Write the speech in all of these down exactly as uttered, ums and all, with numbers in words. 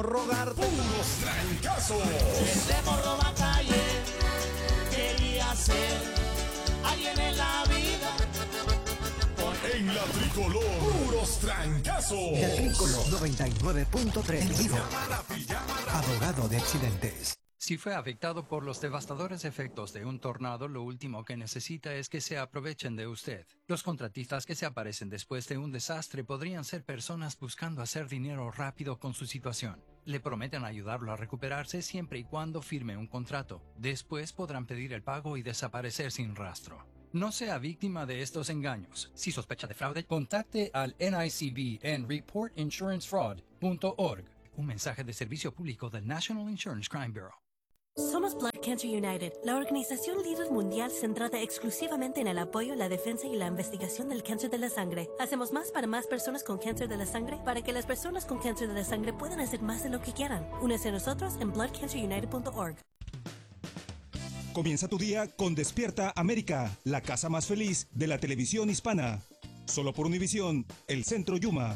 Rogarte unos trancazos. Ese morro va a calle, quería ser alguien en la vida. En la tricolor, puros trancazos. El Tricolor noventa y nueve punto tres. Abogado de accidentes. Si fue afectado por los devastadores efectos de un tornado, lo último que necesita es que se aprovechen de usted. Los contratistas que se aparecen después de un desastre podrían ser personas buscando hacer dinero rápido con su situación. Le prometen ayudarlo a recuperarse siempre y cuando firme un contrato. Después podrán pedir el pago y desaparecer sin rastro. No sea víctima de estos engaños. Si sospecha de fraude, contacte al N I C B en report insurance fraud punto org. Un mensaje de servicio público del National Insurance Crime Bureau. Somos Blood Cancer United, la organización líder mundial centrada exclusivamente en el apoyo, la defensa y la investigación del cáncer de la sangre. Hacemos más para más personas con cáncer de la sangre para que las personas con cáncer de la sangre puedan hacer más de lo que quieran. Únese a nosotros en blood cancer united punto org. Comienza tu día con Despierta América, la casa más feliz de la televisión hispana. Solo por Univisión, el Centro Yuma.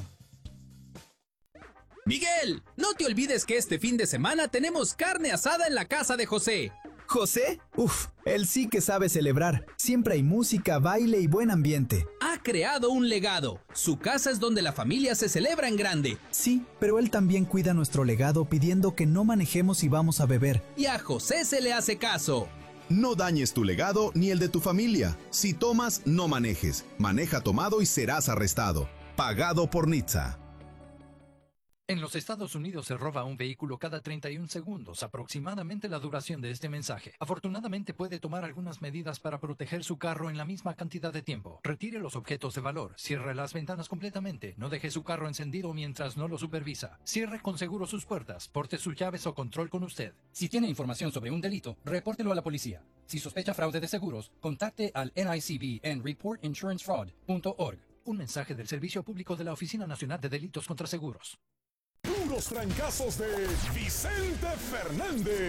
Miguel, no te olvides que este fin de semana tenemos carne asada en la casa de José. ¿José? Uf, él sí que sabe celebrar. Siempre hay música, baile y buen ambiente. Ha creado un legado. Su casa es donde la familia se celebra en grande. Sí, pero él también cuida nuestro legado pidiendo que no manejemos si vamos a beber. Y a José se le hace caso. No dañes tu legado ni el de tu familia. Si tomas, no manejes. Maneja tomado y serás arrestado. Pagado por N H T S A. En los Estados Unidos se roba un vehículo cada treinta y un segundos, aproximadamente la duración de este mensaje. Afortunadamente puede tomar algunas medidas para proteger su carro en la misma cantidad de tiempo. Retire los objetos de valor, cierre las ventanas completamente, no deje su carro encendido mientras no lo supervisa. Cierre con seguro sus puertas, porte sus llaves o control con usted. Si tiene información sobre un delito, repórtelo a la policía. Si sospecha fraude de seguros, contacte al N I C B en report insurance fraud punto org. Un mensaje del Servicio Público de la Oficina Nacional de Delitos contra Seguros. Puros trancazos de Vicente Fernández.